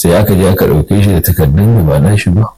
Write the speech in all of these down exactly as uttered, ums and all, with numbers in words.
sai aka je aka ɗauke shi da takardun da ba na shi ba,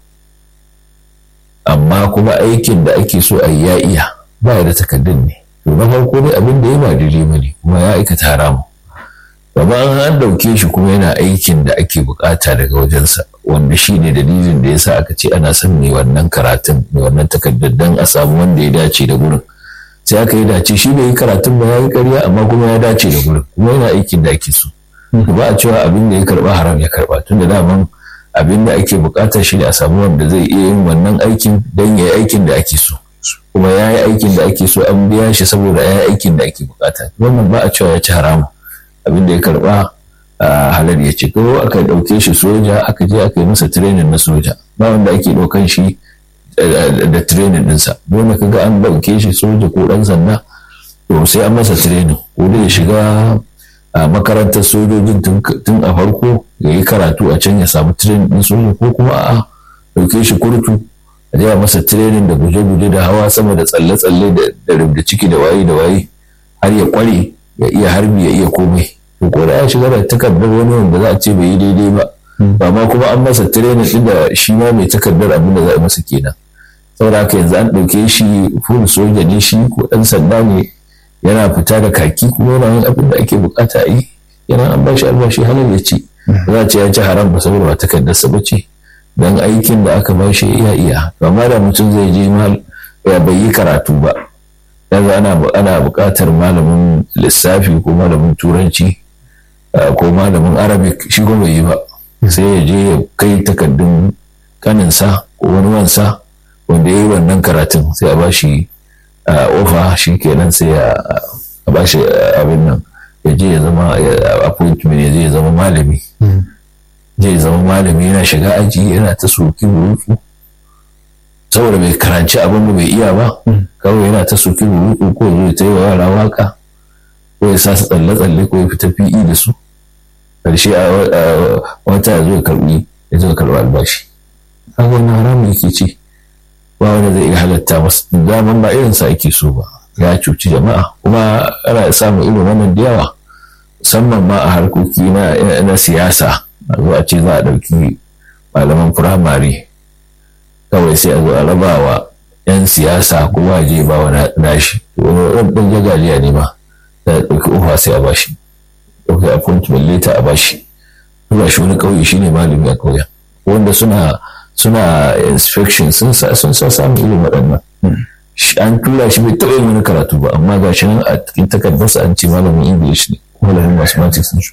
amma kuma aikin da ake so a yi ya iya ba da takardun ne. To na farko dai abin da ya ba daidai ba ne kuma ya aikata haramu. Amma an ɗauke shi kuma yana aikin da ake bukata daga wajensa, wanda shi ne dalilin da ya sa aka ce ana son mai wannan karatun mai wannan takardar don a samu wanda ya dace da gurin. Sai aka yi dace shi bai yi karatun ba ya yi ƙarya amma kuma ya dace da gurin kuma yana aikin da ake so. Ba a cewa abin da ya karba haram ya karba, tun da daman abin da ake bukata shi ne a samu wanda zai iya yin wannan aikin don ya yi aikin da ake so, kuma ya yi aikin da ake so an biya shi saboda ya yi aikin da ake bukata. Wannan ba a cewa ya ci haramu, abin da ya karba halar ya ci. Ko aka ɗauke shi soja aka je aka yi masa training na soja, ba wanda ake ɗaukan shi da training ɗinsa. Dole ka ga an ɗauke shi soja ko ɗan sanda to sai an masa training, ko da ya shiga a makarantar sojojin tun a farko ya yi karatu a can ya samu training ɗin soja, ko kuma a ɗauke shi kurtu a jaya masa training da guje-guje da hawa sama da tsalle-tsalle da rubda ciki da waye da waye har ya kware ya iya harbi ya iya komai. To ko da ya shiga da takardar wani wanda za a ce bai yi daidai ba, ba ma kuma an masa training ɗin da shi ma mai takardar abin da za a masa kenan. Saboda haka yanzu an ɗauke shi full soja ne shi ko ɗan sanda ne, yana fita da kaki kuma yana yin abin da ake bukata a yi, yana an bashi albashi halal ya ci. Za a ce ya ci haram ba saboda ba takardarsa ba ce, don aikin da aka bashi iya iya. Amma da mutum zai je mal ya bai yi karatu ba, yanzu ana ana bukatar malamin lissafi ko malamin turanci ko malamin arabic, shi ko bai yi ba, sai ya je ya kai takardun kaninsa ko wani wansa wanda ya yi wannan karatun sai a bashi ofa, shi kenan sai a bashi abin nan ya je ya zama appointment, ya je ya zama malami. Zai zama malami yana shiga aji yana ta soki burutu saboda bai karanci abin da bai iya ba, kawai yana ta soki burutu ko zai ta yi wa yara waka ko ya sa su tsalle-tsalle ko ya fita P E da su, karshe a wata ya zo ya karbi ya zo ya karbi albashi. Haka wannan haramun yake ce, ba wanda zai iya halatta masu daman ba irinsa ake so ba, ya cuci jama'a. Kuma ana samun irin wannan da yawa musamman ma a harkoki na siyasa. A zo a ce za a ɗauki malaman firamare kawai sai a zo a raba wa 'yan siyasa kuma je ba wa nashi, wani ɗan jagaliya ne ma da ɗauki ufa sai a bashi, ɗauki appointment letter a bashi, ba shi wani ƙauye shine malami a ƙauyen, wanda suna suna inspection sun sa sun sa samun irin waɗannan. An tura shi bai taɓa yin wani karatu ba, amma ga shi nan a cikin takardarsa an ce malamin English ne, malamin mathematics ne.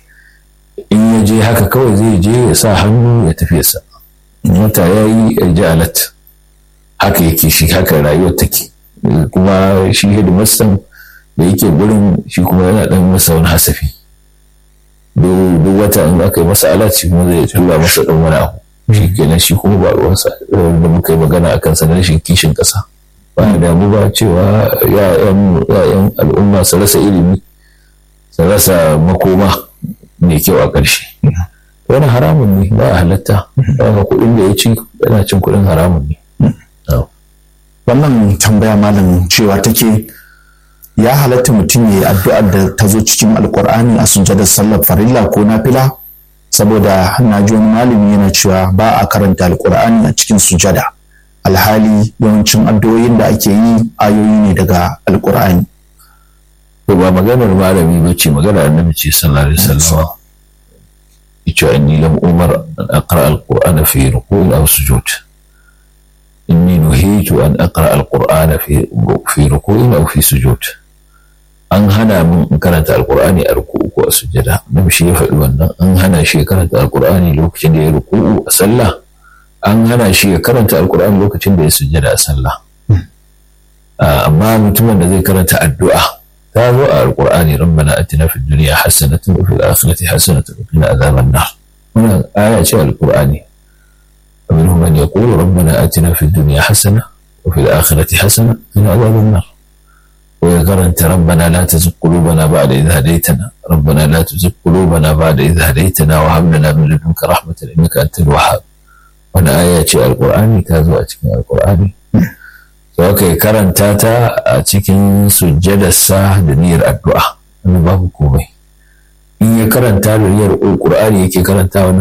In ya je haka kawai zai je ya sa hannu ya tafi sa, wata ya yi ya ji alat. Haka yake shi, haka rayuwar take. Kuma shi hidimastan da yake gurin shi kuma yana ɗan masa wani hasafi. Duk wata in aka yi masa alat shi kuma zai tura masa ɗan wani abu. Shi kenan shi kuma ba ruwansa da muka yi magana a kansa na rashin kishin ƙasa. Ba da damu ba cewa ya'yan al'umma su rasa ilimi, su rasa makoma mai kyau a ƙarshe. Wani haramun ne, ba a halatta. Ba kuɗin da ya ci yana cin kuɗin haramun ne. Wannan tambaya malam cewa take ya halatta mutum ya yi addu'ar da ta zo cikin alkur'ani a sujjadar sallar farilla ko nafila, saboda na ji wani malami yana cewa ba a karanta alkur'ani a cikin sujada, alhali yawancin addu'o'in da ake yi ayoyi ne daga alkur'ani. To ba maganar malami ba ce, maganar annabi ce sallallahu alaihi wasallam. Yace inni lam umar an aqra alqur'ana fi ruku'in aw sujud. Inni nuhitu an aqra alqur'ana fi fi ruku'in aw fi sujud. An hana min in karanta alqur'ani a ruku'u ko a sujada. Nabi shi ya faɗi wannan. An hana shi ya karanta alqur'ani lokacin da ya ruku'u a sallah. An hana shi ya karanta alqur'ani lokacin da ya sujada a sallah. Amma mutumin da zai karanta addu'a ta zo a alqur'ani, rabbana atina fid dunya hasanatan wa fil akhirati hasanatan wa qina adhaban nar. Wannan aya ce alqur'ani. ومنهم من يقول ربنا آتنا في الدنيا حسنة وفي الآخرة حسنة وقنا عذاب النار. ويقرأ ربنا لا تزغ قلوبنا بعد إذ هديتنا ربنا لا تزغ قلوبنا بعد إذ هديتنا وهب لنا من لدنك رحمة إنك أنت الوهاب. wannan aya ce alkur'ani ta zo a cikin alkur'ani, so kai karanta ta a cikin sujjadarsa da niyyar addu'a, wannan babu komai. In ya karanta da niyyar alkur'ani yake karanta wannan